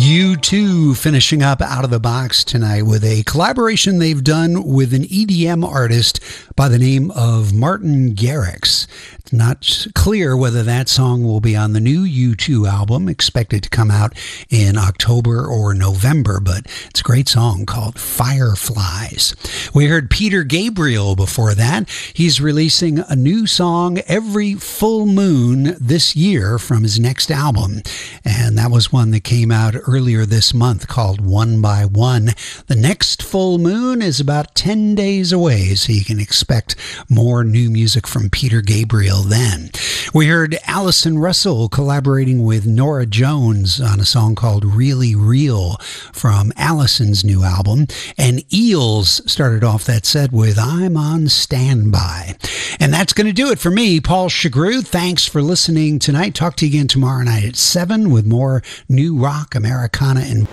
U2 finishing up out of the box tonight with a collaboration they've done with an EDM artist by the name of Martin Garrix. It's not clear whether that song will be on the new U2 album, expected to come out in October or November, but it's a great song called Fireflies. We heard Peter Gabriel before that. He's releasing a new song every full moon this year from his next album, and that was one that came out earlier this month called One by One. The next full moon is about 10 days away, so you can expect more new music from Peter Gabriel then. We heard Allison Russell collaborating with Norah Jones on a song called Really Real from Allison's new album, and Eels started off that set with I'm on Standby. And that's going to do it for me, Paul Chagru. Thanks for listening tonight. Talk to you again tomorrow night at 7 with more new rock, Americana, and...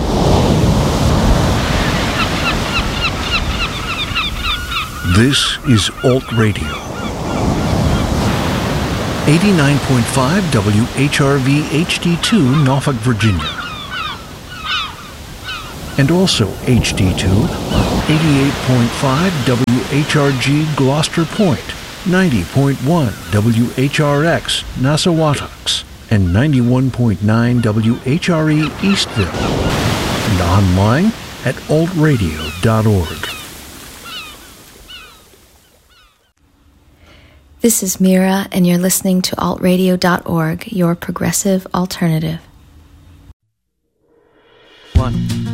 This is Alt Radio. 89.5 WHRV HD2 Norfolk, Virginia. And also HD2 on 88.5 WHRG Gloucester Point, 90.1 WHRX Nassawatucks, and 91.9 WHRE Eastville. And online at altradio.org. This is Mira, and you're listening to altradio.org, your progressive alternative. 1